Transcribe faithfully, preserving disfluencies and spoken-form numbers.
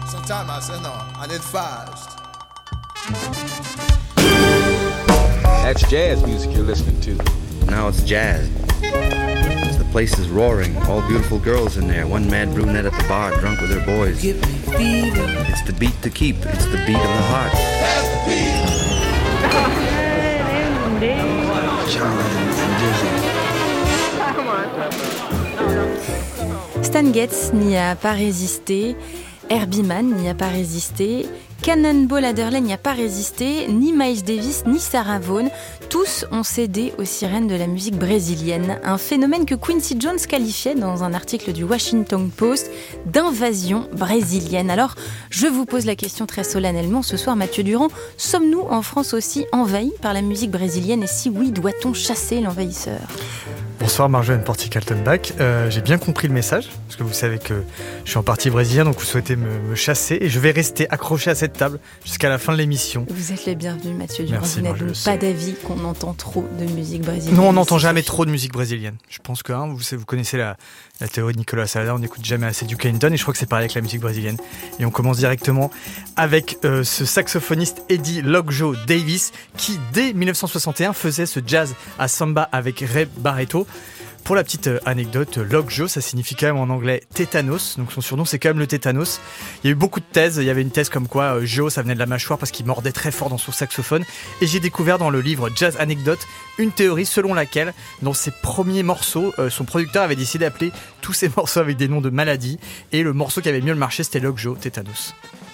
Sometimes I say no, I need fast. That's jazz music you're listening to. Now it's jazz. The place is roaring, all beautiful girls in there, one mad brunette at the bar, drunk with her boys. It's the beat to keep, it's the beat of the heart. That's the beat. Stan Getz n'y a pas résisté, Herbie Mann n'y a pas résisté, Cannonball Adderley n'y a pas résisté, ni Miles Davis ni Sarah Vaughan. Tous ont cédé aux sirènes de la musique brésilienne, un phénomène que Quincy Jones qualifiait dans un article du Washington Post d'invasion brésilienne. Alors, je vous pose la question très solennellement ce soir, Mathieu Durand, sommes-nous en France aussi envahis par la musique brésilienne et si oui, doit-on chasser l'envahisseur ? Bonsoir Marjolaine Porty-Kaltenbach, euh, j'ai bien compris le message, parce que vous savez que je suis en partie brésilien, donc vous souhaitez me, me chasser, et je vais rester accroché à cette table jusqu'à la fin de l'émission. Vous êtes les bienvenus Mathieu Durand, Merci, vous n'êtes Marjolaine. donc pas d'avis qu'on entend trop de musique brésilienne. Non, on n'entend ici, jamais Sophie. trop de musique brésilienne. Je pense que hein, vous, vous connaissez la, la théorie de Nicolas Salada, on n'écoute jamais assez Duke Ellington, et je crois que c'est pareil avec la musique brésilienne. Et on commence directement avec euh, ce saxophoniste Eddie Lockjaw Davis, qui dès dix-neuf cent soixante et un faisait ce jazz à samba avec Ray Barretto. Pour la petite anecdote, Lockjaw, ça signifie quand même en anglais tétanos, donc son surnom c'est quand même le tétanos. Il y a eu beaucoup de thèses, il y avait une thèse comme quoi euh, Joe ça venait de la mâchoire parce qu'il mordait très fort dans son saxophone, et j'ai découvert dans le livre Jazz Anecdote une théorie selon laquelle dans ses premiers morceaux, euh, son producteur avait décidé d'appeler tous ses morceaux avec des noms de maladies, et le morceau qui avait mieux le marché c'était Lockjaw tétanos.